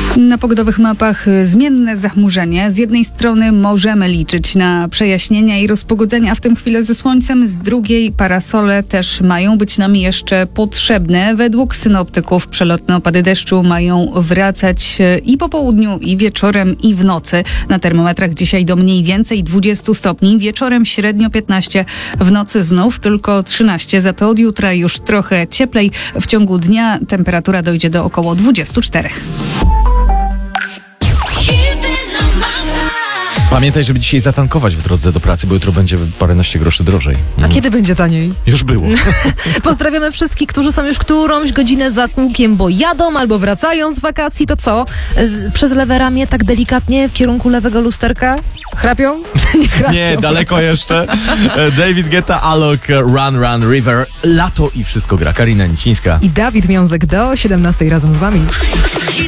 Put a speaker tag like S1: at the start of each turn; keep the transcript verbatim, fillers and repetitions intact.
S1: Na pogodowych mapach zmienne zachmurzenie. Z jednej strony możemy liczyć na przejaśnienia i rozpogodzenia, a w tym chwilę ze słońcem. Z drugiej parasole też mają być nam jeszcze potrzebne. Według synoptyków przelotne opady deszczu mają wracać i po południu, i wieczorem, i w nocy. Na termometrach dzisiaj do mniej więcej dwudziestu stopni. Wieczorem średnio piętnaście, w nocy znów tylko trzynaście. Za to od jutra już trochę cieplej. W ciągu dnia temperatura dojdzie do około dwudziestu czterech.
S2: Pamiętaj, żeby dzisiaj zatankować w drodze do pracy, bo jutro będzie paręnaście groszy drożej.
S3: A mm. kiedy będzie taniej?
S2: Już było.
S3: Pozdrawiamy wszystkich, którzy są już którąś godzinę za kółkiem, bo jadą albo wracają z wakacji. To co? Z, przez lewe ramię tak delikatnie w kierunku lewego lusterka? Chrapią? Nie chrapią.
S2: Nie, daleko jeszcze. David Guetta, Alok, Run Run River, Lato i wszystko gra. Karina Nicińska
S3: i Dawid Miązek do siedemnastej razem z wami.